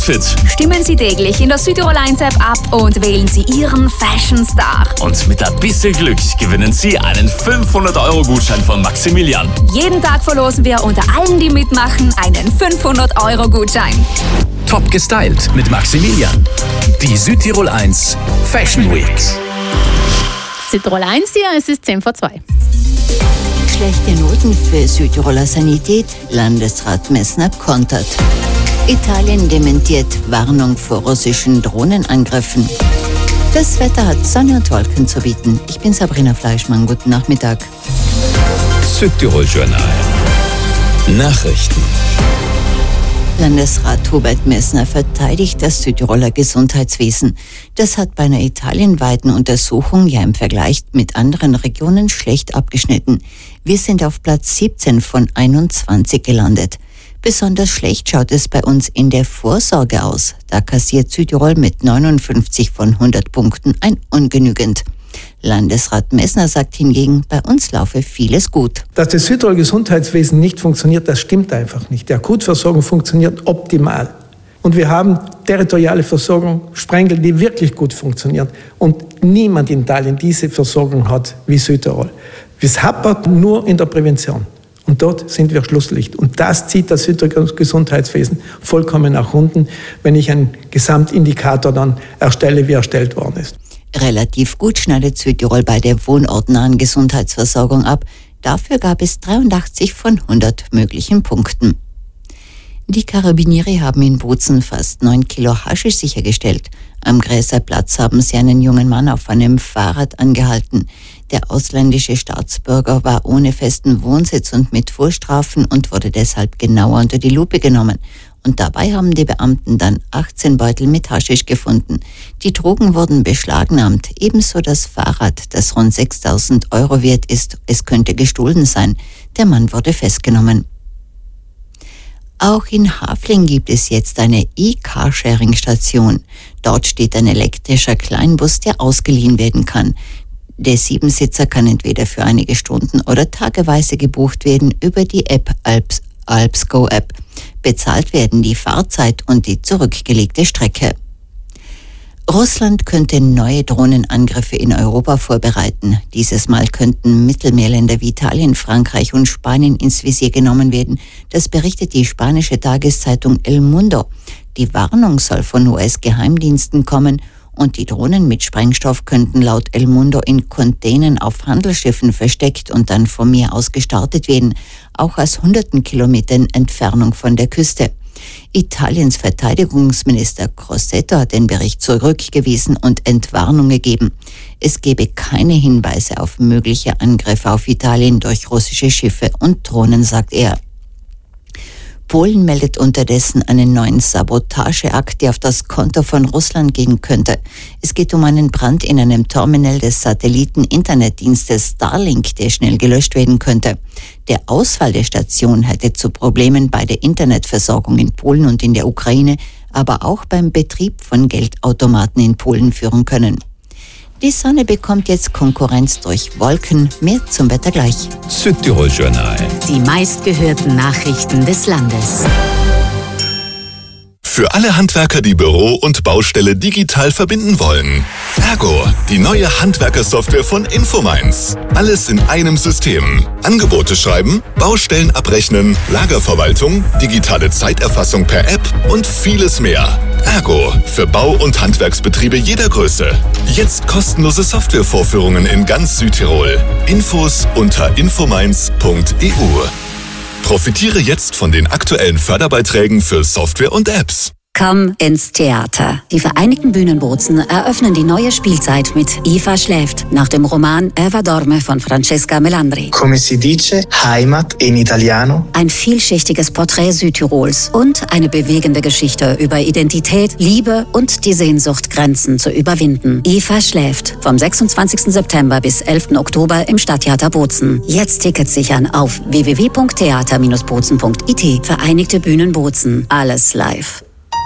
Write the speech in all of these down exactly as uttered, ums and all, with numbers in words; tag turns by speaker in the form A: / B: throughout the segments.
A: Fit.
B: Stimmen Sie täglich in der Südtirol eins App ab und wählen Sie Ihren Fashion Star.
A: Und mit ein bisschen Glück gewinnen Sie einen fünfhundert Euro Gutschein von Maximilian.
B: Jeden Tag verlosen wir unter allen, die mitmachen, einen fünfhundert Euro Gutschein.
C: Top gestylt mit Maximilian. Die Südtirol eins Fashion Weeks.
D: Südtirol eins hier, es ist zehn vor zwei.
E: Schlechte Noten für Südtiroler Sanität, Landesrat Messner kontert. Italien dementiert Warnung vor russischen Drohnenangriffen. Das Wetter hat Sonne und Wolken zu bieten. Ich bin Sabrina Fleischmann, guten Nachmittag.
C: Südtirol Journal. Nachrichten.
E: Landesrat Hubert Messner verteidigt das Südtiroler Gesundheitswesen. Das hat bei einer italienweiten Untersuchung ja im Vergleich mit anderen Regionen schlecht abgeschnitten. Wir sind auf Platz siebzehn von einundzwanzig gelandet. Besonders schlecht schaut es bei uns in der Vorsorge aus. Da kassiert Südtirol mit neunundfünfzig von hundert Punkten ein ungenügend. Landesrat Messner sagt hingegen, bei uns laufe vieles gut.
F: Dass das Südtiroler Gesundheitswesen nicht funktioniert, das stimmt einfach nicht. Die Akutversorgung funktioniert optimal. Und wir haben territoriale Versorgung, Sprengel, die wirklich gut funktionieren. Und niemand in Italien diese Versorgung hat wie Südtirol. Es hapert nur in der Prävention. Und dort sind wir Schlusslicht. Und das zieht das Südtiroler Gesundheitswesen vollkommen nach unten, wenn ich einen Gesamtindikator dann erstelle, wie erstellt worden ist.
E: Relativ gut schneidet Südtirol bei der wohnortnahen Gesundheitsversorgung ab. Dafür gab es dreiundachtzig von hundert möglichen Punkten. Die Karabinieri haben in Bozen fast neun Kilo Haschisch sichergestellt. Am Gräserplatz haben sie einen jungen Mann auf einem Fahrrad angehalten. Der ausländische Staatsbürger war ohne festen Wohnsitz und mit Vorstrafen und wurde deshalb genauer unter die Lupe genommen. Und dabei haben die Beamten dann achtzehn Beutel mit Haschisch gefunden. Die Drogen wurden beschlagnahmt, ebenso das Fahrrad, das rund sechstausend Euro wert ist. Es könnte gestohlen sein. Der Mann wurde festgenommen. Auch in Hafling gibt es jetzt eine E-Carsharing-Station. Dort steht ein elektrischer Kleinbus, der ausgeliehen werden kann. Der Siebensitzer kann entweder für einige Stunden oder tageweise gebucht werden über die App Alps, Alpsgo App. Bezahlt werden die Fahrzeit und die zurückgelegte Strecke. Russland könnte neue Drohnenangriffe in Europa vorbereiten. Dieses Mal könnten Mittelmeerländer wie Italien, Frankreich und Spanien ins Visier genommen werden. Das berichtet die spanische Tageszeitung El Mundo. Die Warnung soll von U S-Geheimdiensten kommen und die Drohnen mit Sprengstoff könnten laut El Mundo in Containern auf Handelsschiffen versteckt und dann vom Meer aus gestartet werden, auch aus hunderten Kilometern Entfernung von der Küste. Italiens Verteidigungsminister Crosetto hat den Bericht zurückgewiesen und Entwarnung gegeben. Es gebe keine Hinweise auf mögliche Angriffe auf Italien durch russische Schiffe und Drohnen, sagt er. Polen meldet unterdessen einen neuen Sabotageakt, der auf das Konto von Russland gehen könnte. Es geht um einen Brand in einem Terminal des Satelliten-Internetdienstes Starlink, der schnell gelöscht werden könnte. Der Ausfall der Station hätte zu Problemen bei der Internetversorgung in Polen und in der Ukraine, aber auch beim Betrieb von Geldautomaten in Polen führen können. Die Sonne bekommt jetzt Konkurrenz durch Wolken. Mehr zum Wetter gleich.
C: Südtirol Journal.
G: Die meistgehörten Nachrichten des Landes.
H: Für alle Handwerker, die Büro und Baustelle digital verbinden wollen. Ergo, die neue Handwerkersoftware von Infomines. Alles in einem System. Angebote schreiben, Baustellen abrechnen, Lagerverwaltung, digitale Zeiterfassung per App und vieles mehr. Ergo, für Bau- und Handwerksbetriebe jeder Größe. Jetzt kostenlose Softwarevorführungen in ganz Südtirol. Infos unter infomines punkt e u. Profitiere jetzt von den aktuellen Förderbeiträgen für Software und Apps.
G: Komm ins Theater. Die Vereinigten Bühnen Bozen eröffnen die neue Spielzeit mit Eva schläft nach dem Roman Eva dorme von Francesca Melandri.
I: Come si dice Heimat in Italiano?
G: Ein vielschichtiges Porträt Südtirols und eine bewegende Geschichte über Identität, Liebe und die Sehnsucht, Grenzen zu überwinden. Eva schläft vom sechsundzwanzigsten September bis elften Oktober im Stadttheater Bozen. Jetzt Tickets sichern auf w w w punkt theater Bindestrich bozen punkt i t. Vereinigte Bühnen Bozen. Alles live.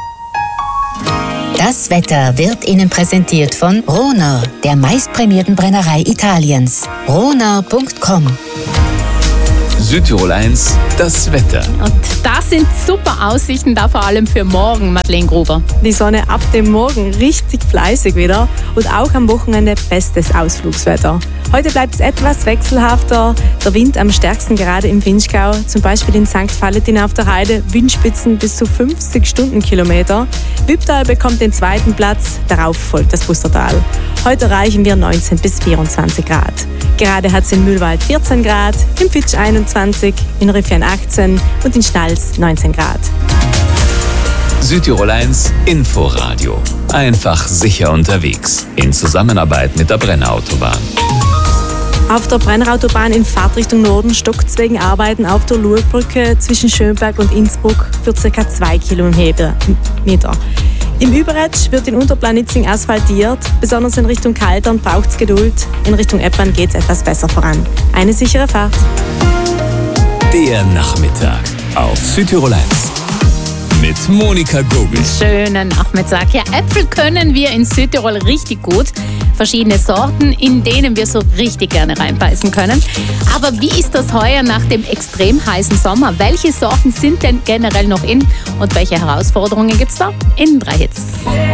J: Das Wetter wird Ihnen präsentiert von Rohner, der meistprämierten Brennerei Italiens. rohner punkt com.
A: Südtirol eins, das Wetter.
D: Und das sind super Aussichten, da vor allem für morgen, Madeleine Gruber.
K: Die Sonne ab dem Morgen richtig fleißig wieder und auch am Wochenende bestes Ausflugswetter. Heute bleibt es etwas wechselhafter, der Wind am stärksten gerade im Vinschgau, zum Beispiel in Sankt Valentin auf der Heide, Windspitzen bis zu fünfzig Stundenkilometer. Wipptal bekommt den zweiten Platz, darauf folgt das Bustertal. Heute erreichen wir neunzehn bis vierundzwanzig Grad. Gerade hat es in Mühlwald vierzehn Grad, im Fitsch einundzwanzig, in Rüffien achtzehn und in Schnals neunzehn Grad.
A: Südtirol eins Inforadio. Einfach sicher unterwegs. In Zusammenarbeit mit der Brennerautobahn.
K: Auf der Brennerautobahn in Fahrtrichtung Norden stockt es wegen Arbeiten auf der Lurbrücke zwischen Schönberg und Innsbruck für ca. zwei Kilometer. Im Überetsch wird in Unterplanitzing asphaltiert. Besonders in Richtung Kaltern braucht es Geduld. In Richtung Eppern geht es etwas besser voran. Eine sichere Fahrt.
A: Der Nachmittag auf Südtirol eins. Mit Monika Gogel.
D: Schönen Nachmittag. Ja, Äpfel können wir in Südtirol richtig gut. Verschiedene Sorten, in denen wir so richtig gerne reinbeißen können. Aber wie ist das heuer nach dem extrem heißen Sommer? Welche Sorten sind denn generell noch in? Und welche Herausforderungen gibt es da? In drei Hits.